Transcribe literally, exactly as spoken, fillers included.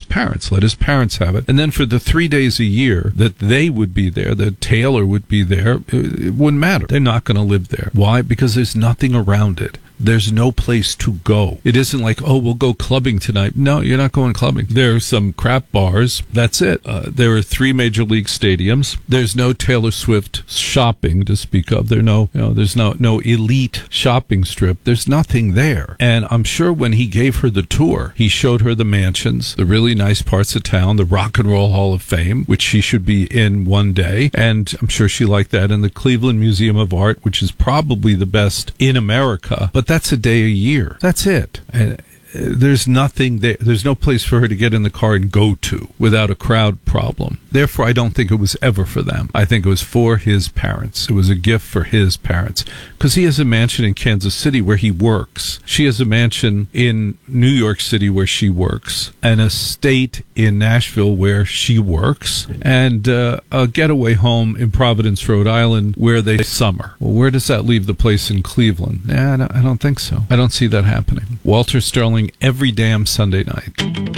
parents. Let his parents have it. And then for the three days a year that they would be there, that Taylor would be there, it, it wouldn't matter. They're not going to live there. Why? Because there's nothing around it. There's no place to go. It isn't like, oh, we'll go clubbing tonight. No, you're not going clubbing. There are some crap bars. That's it. Uh, there are three major league stadiums. There's no Taylor Swift shopping to speak of. There no, you know, there's no no elite shopping strip. There's nothing there. And I'm sure when he gave her the tour, he showed her the mansions, the really nice parts of town, the Rock and Roll Hall of Fame, which she should be in one day. And I'm sure she liked that. And the Cleveland Museum of Art, which is probably the best in America. But that's a day a year. That's it. And there's nothing there. There's no place for her to get in the car and go to without a crowd problem. Therefore, I don't think it was ever for them. I think it was for his parents. It was a gift for his parents. Because he has a mansion in Kansas City where he works. She has a mansion in New York City where she works. An estate in Nashville where she works. And uh, a getaway home in Providence, Rhode Island where they summer. Well, where does that leave the place in Cleveland? Nah, I don't, I don't think so. I don't see that happening. Walter Sterling every damn Sunday night.